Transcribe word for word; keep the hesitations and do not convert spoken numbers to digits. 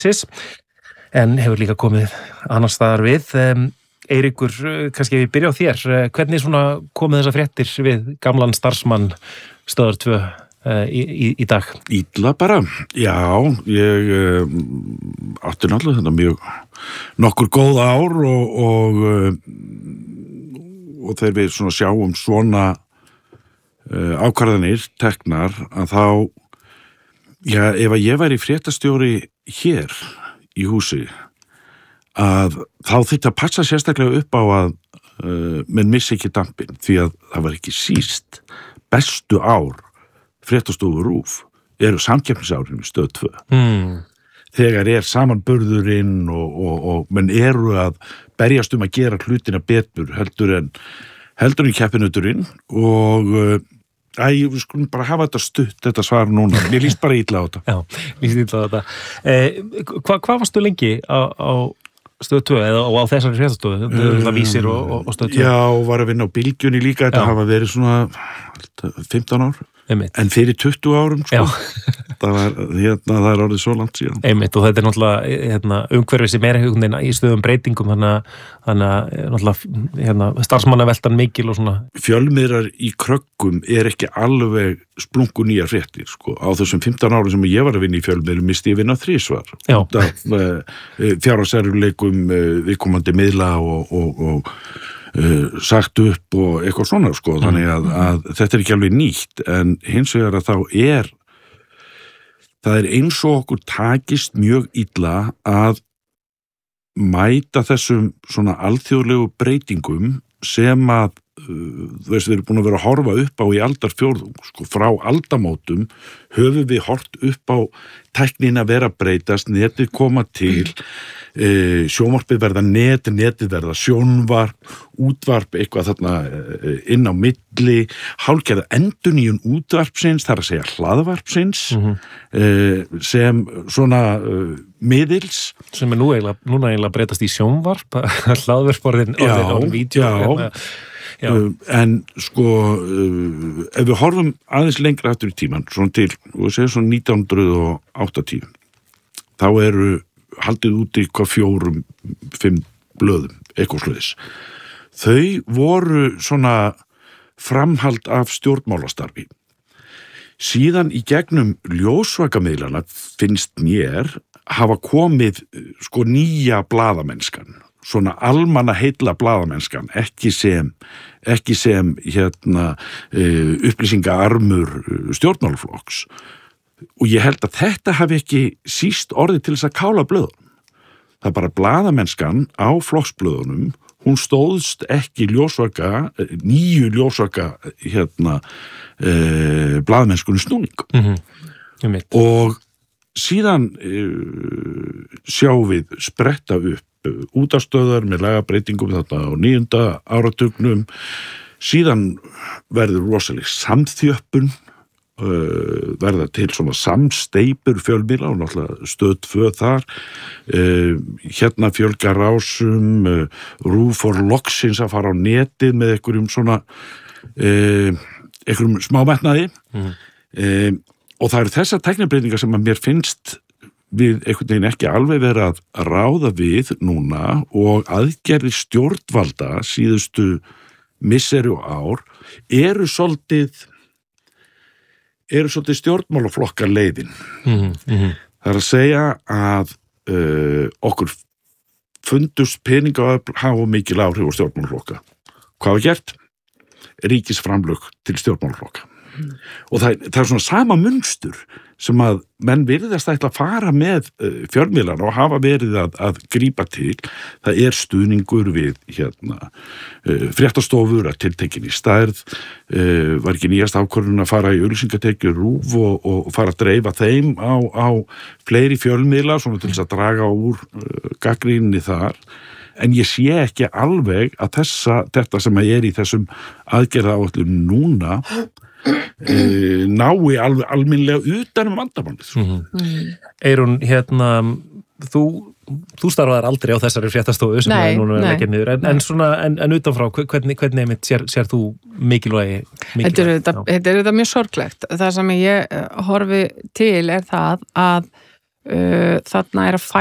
ríkisins, en hefur líka komið annars staðar við. Um, Eiríkur, kannski ef við byrja á þér, hvernig svona komið þessar fréttir við gamlan starfsmann Stöðvar tvö uh, í, í, í dag? Illa bara, já, ég uh, átti náttúrulega þetta mjög nokkur góð ár og, og, uh, og þegar við svona sjáum svona uh, ákvarðanir teknar að þá, já, ef að ég væri fréttastjóri hér í húsi, að þá þyrfti að passa sérstaklega upp á að uh, menn missi ekki dampinn, því að það var ekki síst bestu ár fréttastofu RÚV eru samkeppnisárin í Stöð tvö. Mm. Þegar er samanburðurinn og, og, og menn eru að berjast um að gera hlutina betur heldur en heldur en keppinuturinn og uh, æ, við skulum bara hafa þetta stutt, þetta svar núna. Mér líst bara illa á þetta. Já, líst illa á þetta. Eh, hvað hva varstu lengi á, á Stöð tvö eða á þessari fréttastofu? Það vísir og, og, og Stöð tvö? Já, var að vinna á Bylgjunni líka, þetta hafa verið svona fimmtán ár. Einmitt. En fyrir tuttugu árum, sko. það, var, hérna, það er orðið svo langt síðan. Einmitt, og þetta er náttúrulega hérna, umhverfið sem er í stöðum breytingum, þannig að hérna, starfsmannaveltan mikil og svona. Fjölmiðlar í kröggum er ekki alveg splungu nýjar fréttir, sko. Á þessum fimmtán árum sem ég var að vinna í fjölmiðlum misti ég vinna þrisvar. Fjárhagslegum viðkomandi miðla og, og, og Uh, sagt upp og eitthvað svona sko, mm. þannig að, að þetta er ekki alveg nýtt en hins vegar að þá er það er eins og okkur takist mjög illa að mæta þessum svona alþjóðlegu breytingum sem að uh, þú veist við erum búin að vera að horfa upp á í aldarfjórðung sko, frá aldamótum höfum við hort upp á tæknin að vera að breytast, netið koma til E, sjónvarpið verða net, netið verða sjónvarp, útvarp eitthvað þarna e, inn á milli, hálfgerða endurnýjun útvarpsins, þar að segja hlaðvarpsins mm-hmm. e, sem svona e, miðils. Sem er nú eiginlega, núna eiginlega breytast í sjónvarp, hlaðvarporðin orðin orðin vídeo. Já, já. Uh, en sko, uh, ef við horfum aðeins lengra aftur í tíman, svona til, og segja svona nítján hundruð áttatíu, þá eru haldið úti hvað fjórum, fimm blöðum, eitthvað sluðis. Þau voru svona framhald af stjórnmálastarfi. Síðan í gegnum ljósvakamiðlana finnst mér hafa komið sko nýja blaðamennskan, svona almanna heilla blaðamennskan, ekki sem, ekki sem hérna upplýsingaarmur stjórnmálaflokks. Og ég held að þetta hafi ekki síst orðið til þess að kála blöðunum. Það er bara blaðamennskan á flokksblöðunum, hún stóðst ekki ljósvaka, nýju ljósvaka hérna, eh, blaðamennskunni snúning. Mm-hmm. Og síðan eh, sjáum við spretta upp útastöðar með lagabreitingum þarna á níunda áratugnum. Síðan verður rosaleg samþjöppun, Uh, verða til svona samsteipur fjölmiðla og náttúrulega Stöð tvö þar uh, hérna fjölgar rásum uh, RÚV fór loksins að fara á netið með einhverjum svona uh, einhverjum smámetnaði mm. uh, og það eru þessar tæknibreytingar sem að mér finnst við einhvern veginn ekki alveg vera að ráða við núna og aðgerðir stjórnvalda síðustu misseri og ár eru svolítið eru svolítið stjórnmálaflokkar leiðin. Mm-hmm, mm-hmm. Það er að segja að uh, okkur fundust peningaöfl hafa mikil áhrif á stjórnmálaflokka. Hvað var gert? Ríkisframlög til stjórnmálaflokka. Mm. Og það, það er svona sama munstur sem að menn virðast ætla að fara með uh, fjölmiðlana og hafa verið að, að grípa til. Það er stuðningur við hérna, uh, fréttastofur að tiltekin í stærð, uh, var ekki nýjast ákvörðun að fara í auglýsingatekjur RÚV og, og fara að dreifa þeim á, á fleiri fjölmiðla svona til þess að draga úr uh, gagnrýninni þar. En ég sé ekki alveg að þessa, þetta sem er í þessum aðgerðaáætlun núna E, nái alveg alminlega utan um vandamálið. Mm-hmm. Mm. Eirún, hérna þú, þú starfaðar aldrei á þessari fréttastofu sem nei, er núna nei, leggja niður en, en, svona, en, en utanfrá, hvernig, hvernig einmitt sér, sér þú mikilvægi? mikilvægi? Þetta er þetta, þetta er þetta mjög sorglegt. Það sem ég horfi til er það að uh, þarna er að